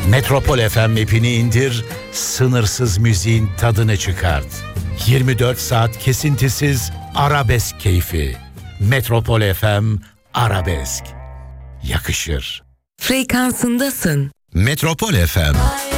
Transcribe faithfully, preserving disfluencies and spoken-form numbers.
Metropol F M app'ini indir, sınırsız müziğin tadını çıkart. yirmi dört saat kesintisiz arabesk keyfi. Metropol F M Arabesk. Yakışır. Frekansındasın. Metropol F M.